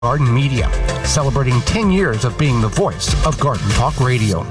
Garden Media, celebrating 10 years of being the voice of Garden Talk Radio.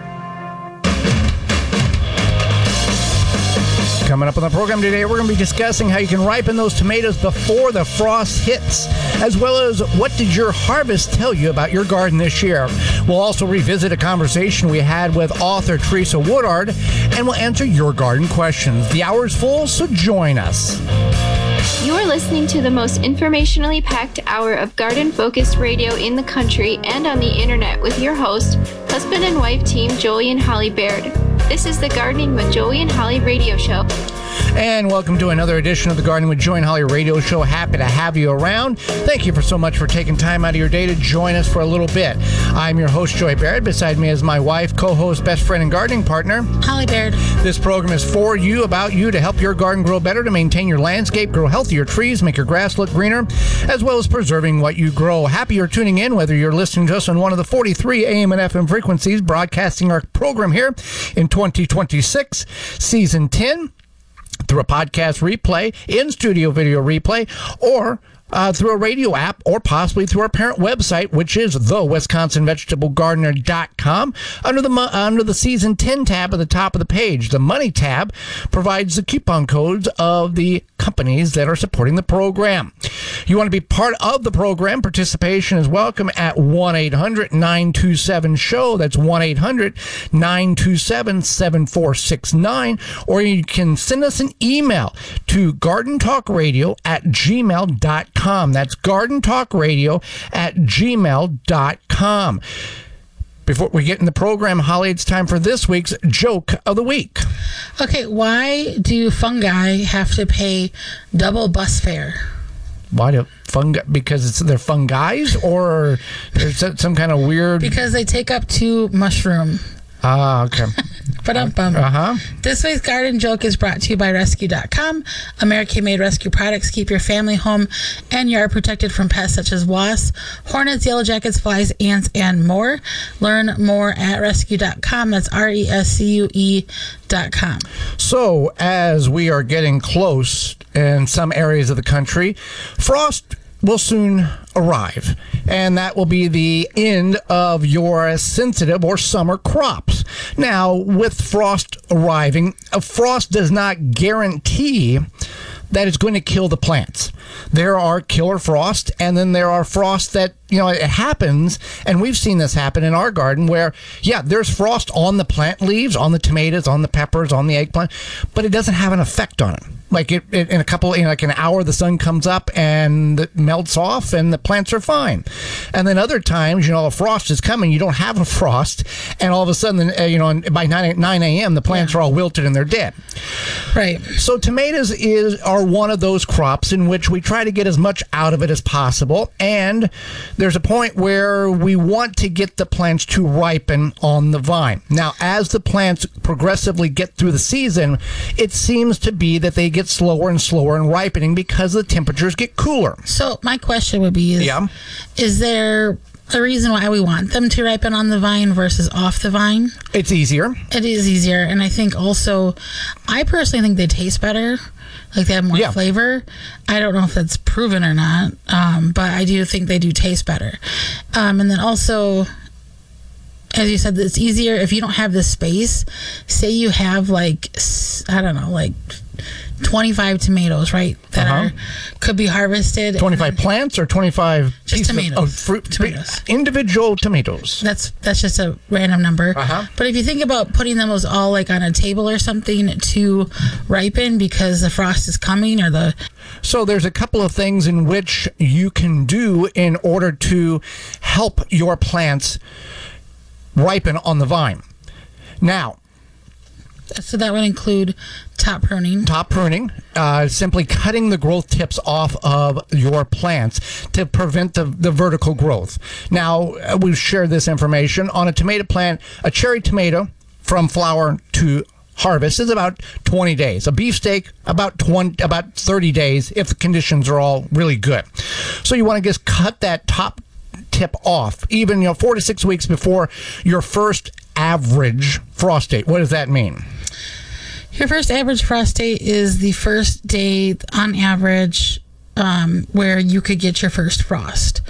Coming up on the program today, we're going to be discussing how you can ripen those tomatoes before the frost hits, as well as what did your harvest tell you about your garden this year. We'll also revisit a conversation we had with author Teresa Woodard, and we'll answer your garden questions. The hour's full, so join us. You are listening to the most informationally packed hour of garden-focused radio in the country and on the internet with your host, husband and wife team Joey and Holly Baird. This is the Gardening with Joey and Holly radio show. And welcome to another edition of the Gardening with Joey and Holly radio show. Happy to have you around. Thank you so much for taking time out of your day to join us for a little bit. I'm your host, Joey Baird. Beside me is my wife, co-host, best friend, and gardening partner, Holly Baird. This program is for you, about you, to help your garden grow better, to maintain your landscape, grow healthier trees, make your grass look greener, as well as preserving what you grow. Happy you're tuning in, whether you're listening to us on one of the 43 AM and FM frequencies, broadcasting our program here in 2026, Season 10, through a podcast replay, in-studio video replay, or through a radio app, or possibly through our parent website, which is thewisconsinvegetablegardener.com. Under the Season 10 tab at the top of the page, the Money tab provides the coupon codes of the companies that are supporting the program. You want to be part of the program? Participation is welcome at 1-800-927-SHOW. That's 1-800-927-7469. Or you can send us an email to gardentalkradio@gmail.com. That's gardentalkradio@gmail.com. Before we get in the program, Holly, it's time for this week's Joke of the Week. Okay, why do fungi have to pay double bus fare? Why do fungi? Because they're fungis, or there's some kind of weird... Because they take up 2 mushroom. Ah, okay. This week's garden joke is brought to you by Rescue.com. American-made rescue products keep your family, home, and yard protected from pests such as wasps, hornets, yellow jackets, flies, ants, and more. Learn more at Rescue.com. That's RESCUE.com. So, as we are getting close in some areas of the country, frost will soon arrive, and that will be the end of your sensitive or summer crops. Now, with frost arriving, frost does not guarantee that it's going to kill the plants. There are killer frost, and then there are frost that, it happens, and we've seen this happen in our garden where, there's frost on the plant leaves, on the tomatoes, on the peppers, on the eggplant, but it doesn't have an effect on it. Like it in an hour, the sun comes up and it melts off and the plants are fine. And then other times, a frost is coming, you don't have a frost, and all of a sudden, by 9 a.m., the plants are all wilted and they're dead. Right. So tomatoes are one of those crops in which we try to get as much out of it as possible. And there's a point where we want to get the plants to ripen on the vine. Now, as the plants progressively get through the season, it seems to be that they get slower and slower in ripening because the temperatures get cooler. So my question would be, is there a reason why we want them to ripen on the vine versus off the vine? It's easier. It is easier. And I think also, I personally think they taste better. Like they have more flavor. I don't know if that's proven or not, but I do think they do taste better. And then also, as you said, it's easier if you don't have the space. Say you have 25 tomatoes, right? That could be harvested. 25 plants or 25 just tomatoes? Fruit, tomatoes. Individual tomatoes. That's just a random number. But if you think about putting them all on a table or something to ripen because the frost is coming So there's a couple of things in which you can do in order to help your plants ripen on the vine. Now, so that would include top pruning. Simply cutting the growth tips off of your plants to prevent the vertical growth. Now, we've shared this information on a tomato plant. A cherry tomato from flower to harvest is about 20 days. A beefsteak, about 30 days if the conditions are all really good. So you want to just cut that top tip off, even 4 to 6 weeks before your first average frost date. What does that mean? Your first average frost date is the first day on average where you could get your first frost.